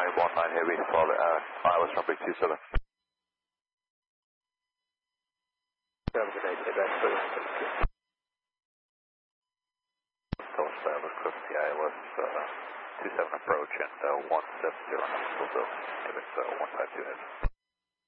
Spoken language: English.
19 Heavy, Islands runway 27. Total Islands, clip the ILS 27 approach and 170 knots, still 152 heavy.